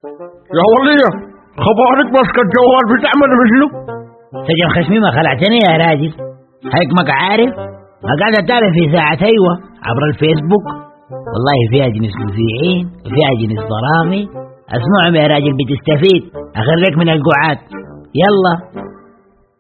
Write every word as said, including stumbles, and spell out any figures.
يا ولية خبرك ماسك الجوال بتعمل مثله؟ سجن خشمي ما خلعتني يا راجل، هيك ما عارف ما قاعد اتابع في ساعة ايوه عبر الفيسبوك، والله فيها جنس مذيعين وفيها جنس ضرامي، اسمعهم يا راجل بتستفيد، اخرجك من القعاد. يلا